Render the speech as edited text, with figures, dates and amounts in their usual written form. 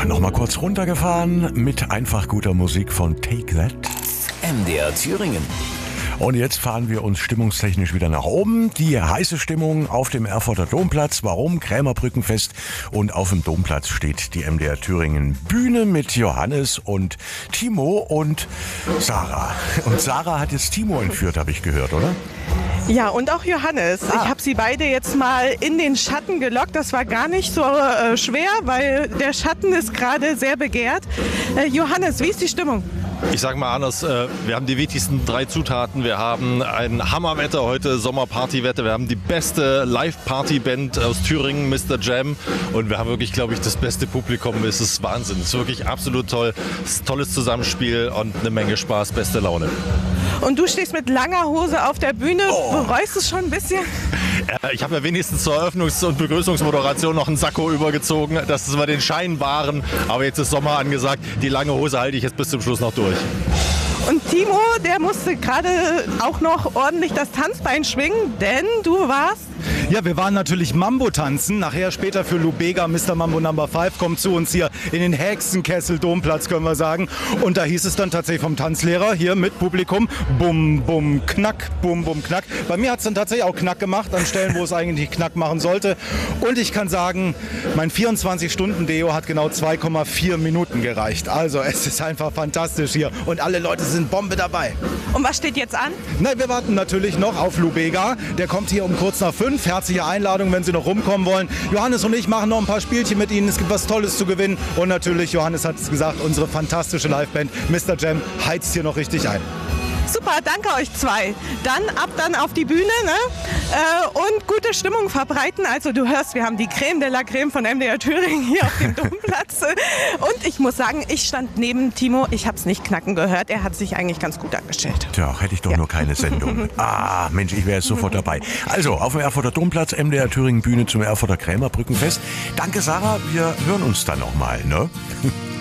nochmal kurz runtergefahren mit einfach guter Musik von Take That. MDR Thüringen. Und jetzt fahren wir uns stimmungstechnisch wieder nach oben. Die heiße Stimmung auf dem Erfurter Domplatz. Warum? Krämerbrückenfest. Und auf dem Domplatz steht die MDR Thüringen Bühne mit Johannes und Timo und Sarah. Und Sarah hat jetzt Timo entführt, habe ich gehört, oder? Ja, und auch Johannes. Ich habe sie beide jetzt mal in den Schatten gelockt. Das war gar nicht so schwer, weil der Schatten ist gerade sehr begehrt. Johannes, wie ist die Stimmung? Ich sage mal anders, wir haben die wichtigsten 3 Zutaten. Wir haben ein Hammerwetter heute, Sommerpartywetter. Wir haben die beste Live-Party-Band aus Thüringen, Mr. Jam. Und wir haben wirklich, glaube ich, das beste Publikum. Es ist Wahnsinn. Es ist wirklich absolut toll. Es ist ein tolles Zusammenspiel und eine Menge Spaß, beste Laune. Und du stehst mit langer Hose auf der Bühne. Bereust du es schon ein bisschen? Ich habe ja wenigstens zur Eröffnungs- und Begrüßungsmoderation noch einen Sakko übergezogen, dass wir den Schein wahren. Aber jetzt ist Sommer angesagt. Die lange Hose halte ich jetzt bis zum Schluss noch durch. Und Timo, der musste gerade auch noch ordentlich das Tanzbein schwingen, denn du warst... Ja, wir waren natürlich Mambo tanzen. Nachher später für Lubega, Mr. Mambo No. 5 kommt zu uns hier in den Hexenkessel Domplatz, können wir sagen. Und da hieß es dann tatsächlich vom Tanzlehrer hier mit Publikum, bum, bum, knack, bum, bum, knack. Bei mir hat es dann tatsächlich auch knack gemacht, an Stellen, wo es eigentlich knack machen sollte. Und ich kann sagen, mein 24-Stunden-Deo hat genau 2,4 Minuten gereicht. Also es ist einfach fantastisch hier und alle Leute sind Bombe dabei. Und was steht jetzt an? Na, wir warten natürlich noch auf Lubega. Der kommt hier um kurz nach 5. Herzliche Einladung, wenn Sie noch rumkommen wollen. Johannes und ich machen noch ein paar Spielchen mit Ihnen. Es gibt was Tolles zu gewinnen. Und natürlich, Johannes hat es gesagt, unsere fantastische Liveband Mr. Jam heizt hier noch richtig ein. Super, danke euch zwei. Dann auf die Bühne, ne? Und gute Stimmung verbreiten. Also du hörst, wir haben die Creme de la Creme von MDR Thüringen hier auf dem Domplatz. Und ich muss sagen, ich stand neben Timo. Ich habe es nicht knacken gehört. Er hat sich eigentlich ganz gut angestellt. Tja, hätte ich doch nur keine Sendung. Mensch, ich wäre jetzt sofort dabei. Also, auf dem Erfurter Domplatz, MDR Thüringen Bühne zum Erfurter Krämerbrückenfest. Danke, Sarah. Wir hören uns dann nochmal, ne?